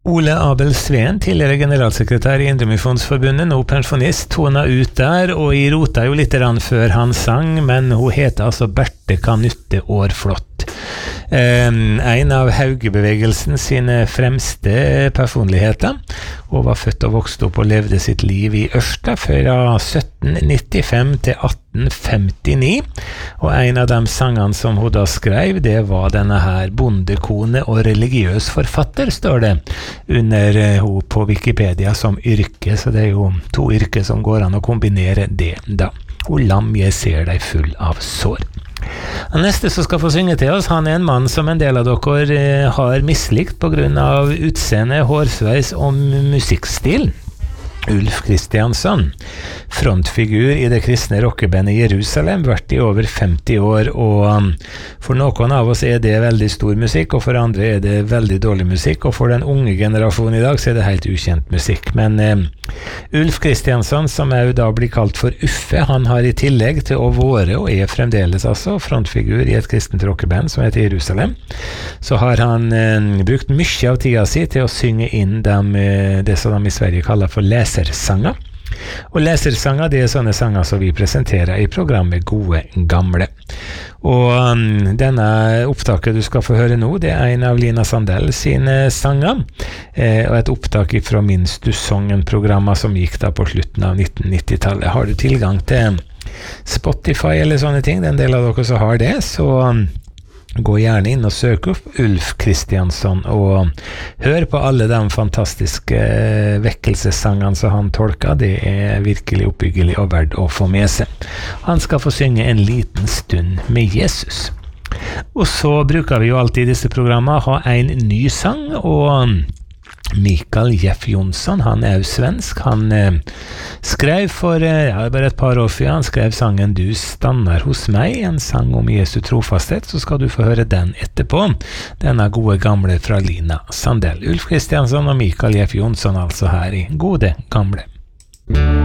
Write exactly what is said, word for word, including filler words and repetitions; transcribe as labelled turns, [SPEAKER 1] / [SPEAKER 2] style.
[SPEAKER 1] Ole Abel Sveen, tidligere generalsekretær i Indremisjonsforbundet, nå pensjonist, tona ut der, og I rota jo litt rann før han sang, men hun heter altså Berthe Kanutte Aarflot. Um, en av Haugebevegelsen sine fremste personligheter, og var født og vokst opp og levde sitt liv I Ørsta fra sytten nittifem til atten femtini, og en av de sangene som hun da skrev, det var denne her bondekone og religiøs forfatter, står det, under uh, hun på Wikipedia som yrke, så det er jo to yrker som går an å kombinere det da. Og lam, jeg ser deg full av sår. Den neste som skal få synge til oss, han er en mann som en del av dere eh, har mislikt på grunn av utseende, hårsveis og musikkstil. Ulf Kristiansson, frontfigur I det kristne rockebandet Jerusalem, vært I over femti år, og for noen av oss er det veldig stor musikk, og for andre er det veldig dårlig musikk, og for den unge generasjonen I dag så er det helt ukjent musikk. Men eh, Ulf Kristiansson, som er jo da blir kalt for Uffe, han har I tillegg til å være, og er fremdeles altså, frontfigur I et kristent rockeband som heter Jerusalem, så har han eh, brukt mye av tida si til å synge inn dem, eh, det som de I Sverige kaller for lesersanger. Og lesersanger, det er sånne sanger som vi presenterer I programmet Gode Gamle. Og um, denne opptaket du skal få høre nå, det er en av Lina Sandell sine sanger, eh, og et opptak fra Minst du Songen-programmet som gikk da på slutten av nitten nitti-tallet. Har du tilgang til Spotify eller sånne ting, det er en del av dere som har det, så um, gå gjerne inn og søk opp Ulf Kristiansson og hør på alle de fantastiske eh, vekkelsessangene som han tolker. Det er virkelig oppbyggelig og verdt å få med seg. Han skal få synge en liten stund med Jesus. Og så bruker vi jo alltid I disse programmene ha en ny sang, og Mikael Jeff Jonsson, han er jo svensk, han eh, skrev for eh, ja, bare et par år siden, han skrev sangen Du stannar hos meg, en sang om Jesu trofasthet, så skal du få høre den etterpå, denne gode gamle fra Lina Sandell. Ulf Kristiansson og Mikael Jeff Jonsson altså her I Gode Gamle.